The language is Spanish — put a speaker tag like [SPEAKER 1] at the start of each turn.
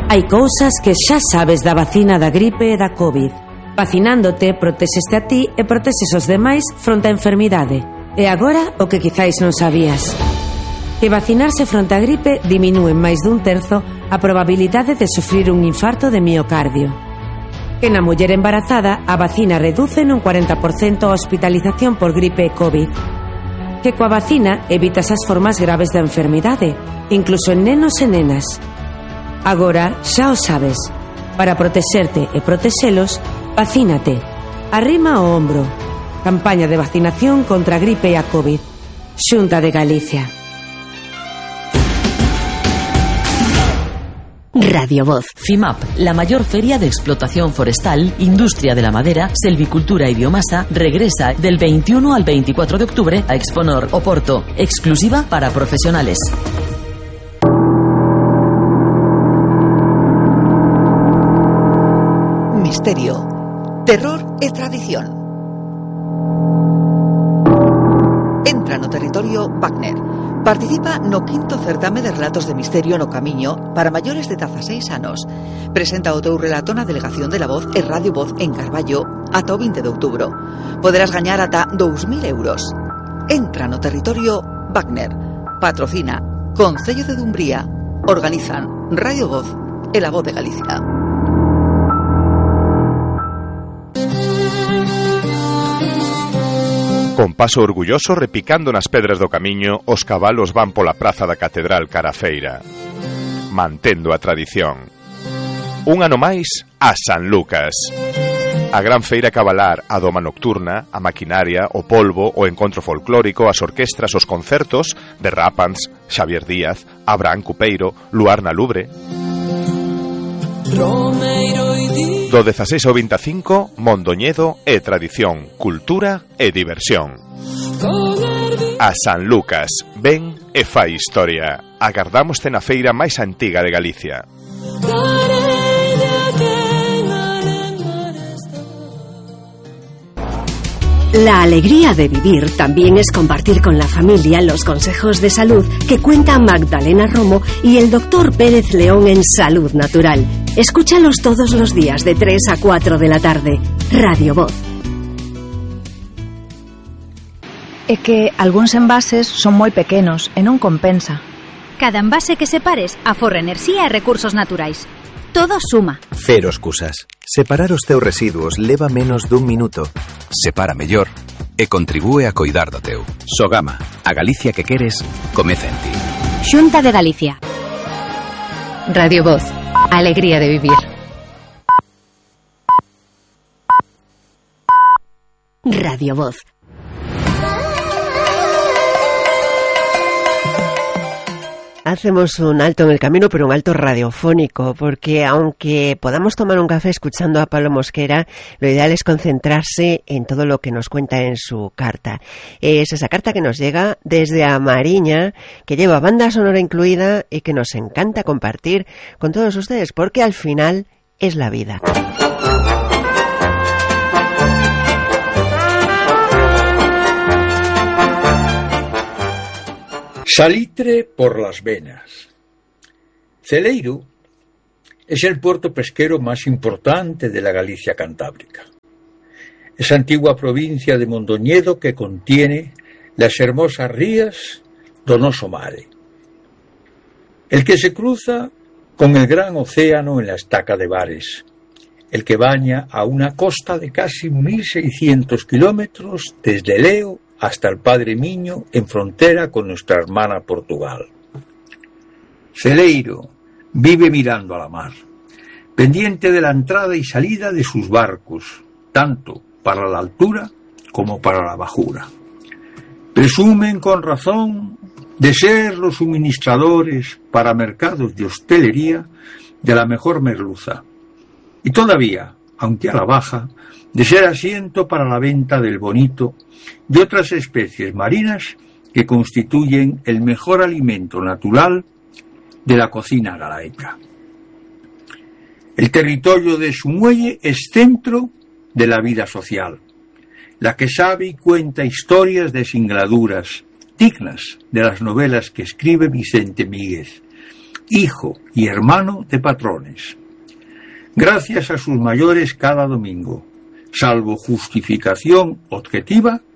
[SPEAKER 1] Hai cousas que xa sabes da vacina da gripe e da COVID. Vacinándote, protéseste a ti e proteses os demais fronte á enfermidade. E agora, o que quizáis non sabías. Que vacinarse fronte á gripe diminúe en máis dun terzo a probabilidade de sufrir un infarto de miocardio. Que na muller embarazada a vacina reduce nun 40% a hospitalización por gripe e COVID. Que coa vacina evitas as formas graves da enfermidade, incluso en nenos e nenas. Agora xa o sabes. Para protexerte e protexelos, vacínate. Arrima o ombro. Campaña de vacinación contra a gripe e a COVID. Xunta de Galicia.
[SPEAKER 2] Radio Voz.
[SPEAKER 3] FIMAP, la mayor feria de explotación forestal, industria de la madera, selvicultura y biomasa, regresa del 21 al 24 de octubre a Exponor, Oporto, exclusiva para profesionales.
[SPEAKER 4] Misterio, terror e tradición. Entra no territorio Wagner. Participa no quinto certame de relatos de misterio no Camiño para maiores de 16 anos. Presenta o teu relato na Delegación de la Voz e Radio Voz en Carballo ata o 20 de outubro. Poderás gañar ata 2.000 euros. Entra no territorio Wagner. Patrocina Concello de Dumbría. Organizan Radio Voz e la Voz de Galicia.
[SPEAKER 5] Con paso orgulloso repicando nas pedras do camiño, os cabalos van pola praza da Catedral cara a feira, mantendo a tradición. Un ano máis a San Lucas. A gran feira cabalar, a doma nocturna, a maquinaria, o polvo, o encontro folclórico, as orquestras, os concertos de Rápans, Xavier Díaz, Abraham Cupeiro, Luar na Lubre. Do 16 ao 25, Mondoñedo e tradición, cultura e diversión. A San Lucas, ven e fai historia. Agardámoste na feira máis antiga de Galicia.
[SPEAKER 2] La alegría de vivir también es compartir con la familia los consejos de salud que cuenta Magdalena Romo y el doctor Pérez León en Salud Natural. Escúchalos todos los días de 3 a 4 de la tarde. Radio Voz.
[SPEAKER 6] É que algúns envases son moi pequenos e non compensa.
[SPEAKER 7] Cada envase que separes aforra enerxía e recursos naturais. Todo suma.
[SPEAKER 8] Cero excusas. Separar os teus residuos leva menos dun minuto. Separa mellor e contribúe a coidar do teu. Sogama, a Galicia que queres, comeza en ti.
[SPEAKER 7] Xunta de Galicia.
[SPEAKER 9] Radio Voz. Alegría de vivir.
[SPEAKER 2] Radio Voz.
[SPEAKER 10] Hacemos un alto en el camino, pero un alto radiofónico, porque aunque podamos tomar un café escuchando a Pablo Mosquera, lo ideal es concentrarse en todo lo que nos cuenta en su carta. Es esa carta que nos llega desde A Mariña, que lleva banda sonora incluida y que nos encanta compartir con todos ustedes, porque al final es la vida.
[SPEAKER 11] Salitre por las venas. Celeiro es el puerto pesquero más importante de la Galicia cantábrica. Esa antigua provincia de Mondoñedo que contiene las hermosas rías do noso mare, el que se cruza con el gran océano en la estaca de Bares, el que baña a una costa de casi 1.600 kilómetros desde Leo hasta el Padre Miño en frontera con nuestra hermana Portugal. Celeiro vive mirando a la mar, pendiente de la entrada y salida de sus barcos, tanto para la altura como para la bajura. Presumen con razón de ser los suministradores para mercados de hostelería de la mejor merluza, y todavía, aunque a la baja, de ser asiento para la venta del bonito y otras especies marinas que constituyen el mejor alimento natural de la cocina galaica. El territorio de su muelle es centro de la vida social, la que sabe y cuenta historias de singladuras dignas de las novelas que escribe Vicente Míguez, hijo y hermano de patrones. Gracias a sus mayores cada domingo, salvo justificación objetiva,